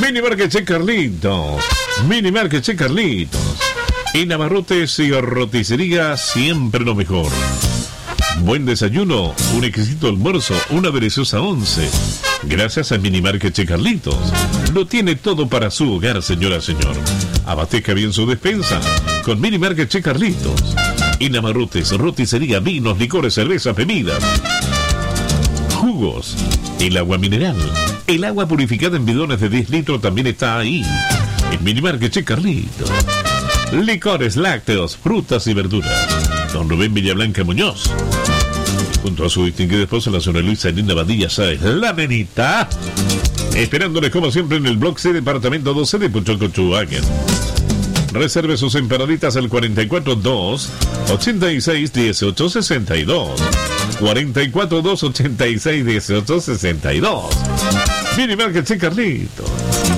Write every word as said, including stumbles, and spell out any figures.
Mini Market Che Carlitos. Mini Market Che Carlitos. En abarrotes y roticería, siempre lo mejor. Buen desayuno, un exquisito almuerzo, una deliciosa once. Gracias a Mini Market Che Carlitos. Lo tiene todo para su hogar, señora, señor. Abastezca bien su despensa con Mini Market Che Carlitos. En abarrotes, roticería, vinos, licores, cervezas, bebidas, jugos, el agua mineral, el agua purificada en bidones de diez litros también está ahí. En Mini Market Che Carlitos. Licores, lácteos, frutas y verduras. Don Rubén Villablanca Muñoz, junto a su distinguida esposa, la señora Luisa Elena Badilla Sáez, la nenita, esperándoles como siempre en el Block C, departamento doce de Puchocochuacan. Reserve sus empanaditas al cuarenta y cuatro dos, ochenta y seis, dieciocho sesenta y dos. cuarenta y cuatro dos, ochenta y seis, dieciocho sesenta y dos. Mini Market Che Carlitos.